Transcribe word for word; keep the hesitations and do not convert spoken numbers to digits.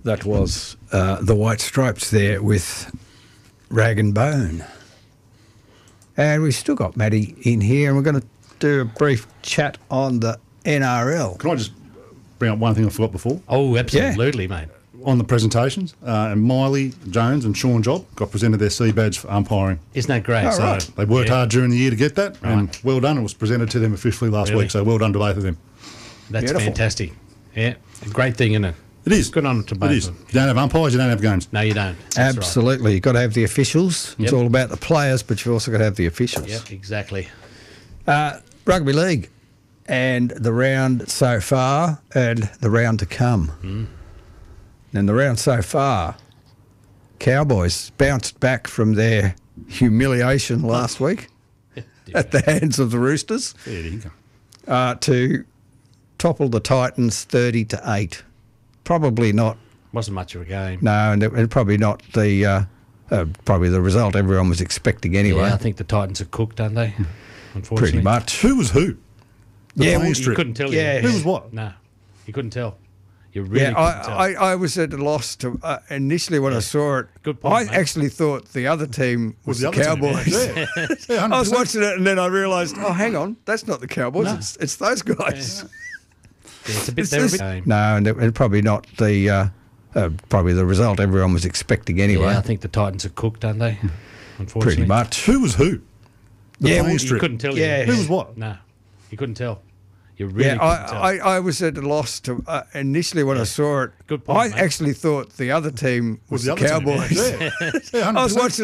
That was uh, the White Stripes there with Rag and Bone. And we've still got Matty in here, and we're going to do a brief chat on the N R L. Can I just bring up one thing I forgot before? Oh, absolutely, yeah. mate. On the presentations, uh, and Miley Jones and Sean Job got presented their C badge for umpiring. Isn't that great? Oh, So right. they worked Yeah. hard during the year to get that, Right. and well done. It was presented to them officially last Really? week, so well done to both of them. That's Beautiful. fantastic. Yeah, a great thing, isn't it? It is. Good on to both It is. of them. You don't have umpires, you don't have games. No, you don't. That's Absolutely. You've got to have the officials. It's Yep. all about the players, but you've also got to have the officials. Right. Yep, exactly. Uh, rugby league and the round so far and the round to come. Mm. And the round so far, Cowboys bounced back from their humiliation last week at the hands of the Roosters There you go. uh, to topple the Titans thirty to eight. Probably not, Wasn't much of a game. no, and, it- and probably not the uh, uh, probably the result everyone was expecting anyway. Yeah, I think the Titans are cooked, aren't they? Unfortunately. Pretty much. Who was who? The Yeah, playing well, You strip. couldn't tell. Yeah. You. Who was what? No, you couldn't tell. You really Yeah, couldn't I, tell. I, I was at a loss to uh, initially when I saw it. Good point, I mate. actually thought the other team was, the the, other team, Cowboys. yeah. Yeah, one hundred I was percent. watching it and then I realised, oh, hang on, that's not the Cowboys. No. It's it's those guys. Yeah, it's a bit It's they're a just- bit game. No, and, it, and probably not the uh, uh, probably the result everyone was expecting anyway. Yeah, I think the Titans are cooked, aren't they? Unfortunately. Pretty much. Who was who? The Yeah, playing well, You strip. couldn't tell. Yeah. You. Who was what? No, you couldn't tell. You really Yeah, couldn't tell. I, I, I was at a loss to uh, initially when I saw it. Good point, I mate. actually thought the other team was, Was the the, other team, Cowboys. yeah. Yeah, I was one hundred percent. watching